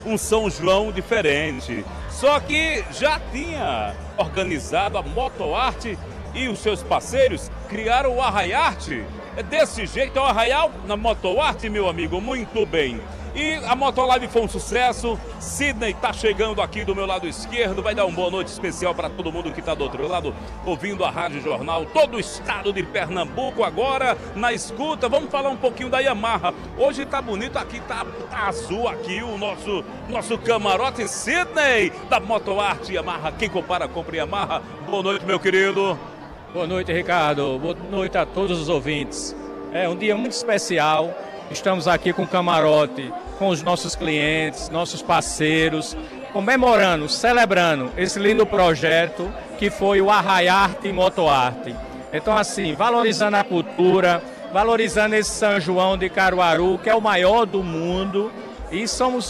um São João diferente. Só que já tinha organizado a Motoarte e os seus parceiros criaram o Arraiarte. É desse jeito, é o Arraial na Motoarte, meu amigo, muito bem. E a Motolive foi um sucesso. Sidney está chegando aqui do meu lado esquerdo. Vai dar uma boa noite especial para todo mundo que está do outro lado, ouvindo a Rádio Jornal. Todo o estado de Pernambuco agora na escuta. Vamos falar um pouquinho da Yamaha. Hoje tá bonito aqui, tá azul aqui o nosso camarote. Sidney da Motoarte Yamaha. Quem compara, compra Yamaha. Boa noite, meu querido. Boa noite, Ricardo. Boa noite a todos os ouvintes. É um dia muito especial. Estamos aqui com o camarote, com os nossos clientes, nossos parceiros, comemorando, celebrando esse lindo projeto que foi o Arraiarte e Motoarte. Então, assim, valorizando a cultura, valorizando esse São João de Caruaru, que é o maior do mundo. E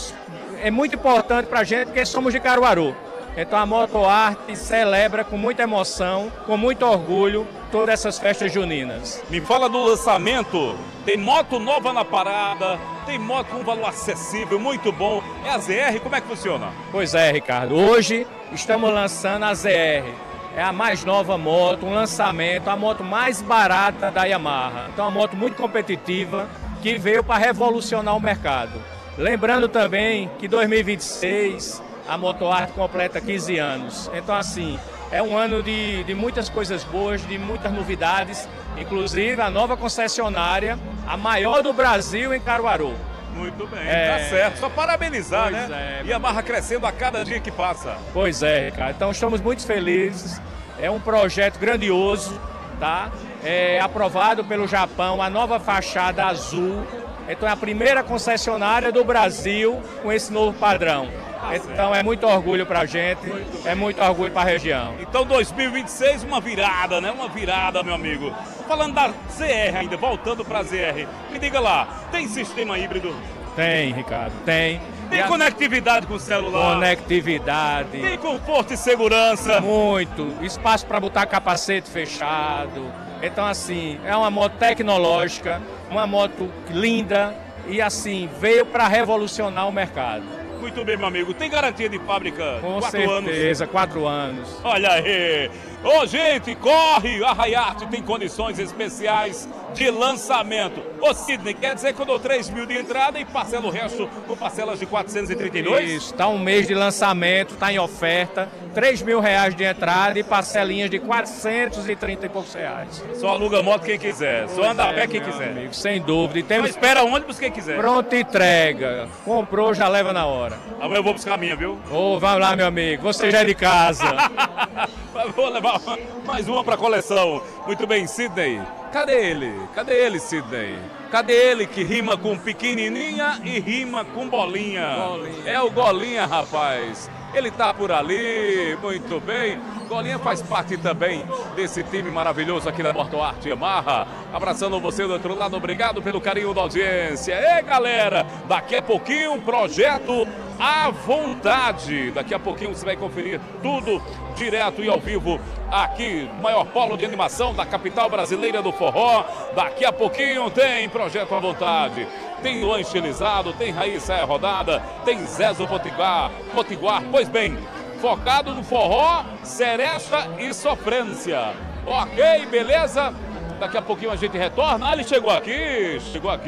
é muito importante para a gente, porque somos de Caruaru. Então a Motoarte celebra com muita emoção, com muito orgulho, todas essas festas juninas. Me fala do lançamento. Tem moto nova na parada, tem moto com valor acessível, muito bom. É a ZR, como é que funciona? Pois é, Ricardo. Hoje estamos lançando a ZR. É a mais nova moto, um lançamento, a moto mais barata da Yamaha. Então, uma moto muito competitiva que veio para revolucionar o mercado. Lembrando também que 2026... a Motoarte completa 15 anos. Então, assim, é um ano de muitas coisas boas, de muitas novidades, inclusive a nova concessionária, a maior do Brasil em Caruaru. Muito bem, tá certo. Só parabenizar, pois né? E a barra crescendo a cada dia que passa. Pois é, cara. Então, estamos muito felizes. É um projeto grandioso, tá? É aprovado pelo Japão, a nova fachada azul. Então, é a primeira concessionária do Brasil com esse novo padrão. Então é muito orgulho pra gente, é muito orgulho pra região. Então 2026, uma virada, né? Uma virada, meu amigo. Falando da ZR ainda, voltando pra ZR, me diga lá, tem sistema híbrido? Tem, Ricardo, tem. Tem conectividade com o celular? Conectividade. Tem conforto e segurança? Muito. Espaço para botar capacete fechado. Então, assim, é uma moto tecnológica, uma moto linda e, assim, veio para revolucionar o mercado. Muito bem, meu amigo. Tem garantia de fábrica? Com 4 certeza, anos? 4 anos. Olha aí. Ô, gente, corre! A Arraiarte tem condições especiais de lançamento. Ô, Sidney, quer dizer que eu dou 3 mil de entrada e parcelo o resto com parcelas de 432? Isso, tá um mês de lançamento, tá em oferta. 3 mil reais de entrada e parcelinhas de 430 e poucos reais. Só aluga moto quem quiser, só anda a pé quem quiser. Amigo, sem dúvida. E Só temos espera ônibus quem quiser. pronta entrega. Comprou, já leva na hora. Amanhã eu vou buscar a minha, viu? Ô, vai lá, meu amigo. Você já é de casa. Vou levar mais uma pra coleção. Muito bem, Sidney. Cadê ele? Cadê ele, Sidney? Cadê ele que rima com pequenininha e rima com bolinha? É o Golinha, rapaz. Ele tá por ali, muito bem. Golinha faz parte também desse time maravilhoso aqui da Motoarte Yamaha. Abraçando você do outro lado, obrigado pelo carinho da audiência. Ei, galera, daqui a pouquinho um projeto à vontade. Daqui a pouquinho você vai conferir tudo direto e ao vivo aqui, maior polo de animação da capital brasileira do forró. Daqui a pouquinho tem projeto à vontade. Tem Luan estilizado, tem Raíssa rodada, tem Zezo Potiguar. Pois bem, focado no forró, seresta e sofrência. Ok, beleza? Daqui a pouquinho a gente retorna. Ah, ele chegou aqui.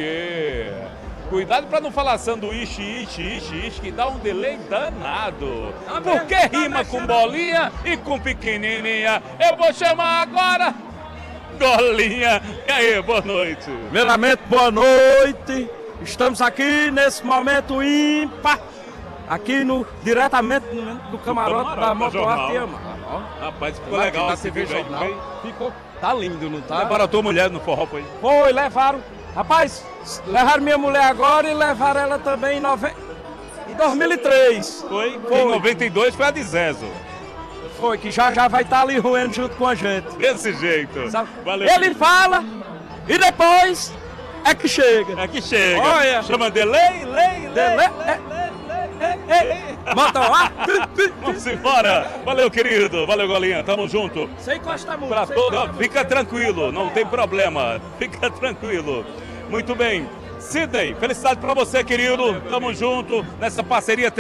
Cuidado para não falar sanduíche, que dá um delay danado. Porque rima com bolinha e com pequenininha. Eu vou chamar agora Golinha. E aí, boa noite. Primeiramente, boa noite. Estamos aqui nesse momento ímpar, aqui diretamente do camarote da Motoarte Yamaha. Rapaz, ficou legal da esse TV vídeo aí. Jornal. Ficou, tá lindo, não tá? Levaram a tua mulher no forró, foi? Foi, levaram. Rapaz, levaram minha mulher agora e levaram ela também em 2003. Foi? Em 92 foi a de Zezo. Foi, que já vai estar ali roendo junto com a gente. Desse jeito. Sabe? Valeu. Ele fala e depois é que chega. É que chega. Olha. Chama delay. Vamos embora. Valeu, querido. Valeu, Golinha. Tamo junto. Sem encostar muito. Pra todo... Fica tranquilo, não tem problema. Fica tranquilo. Muito bem. Sidney, felicidade pra você, querido. Tamo junto nessa parceria.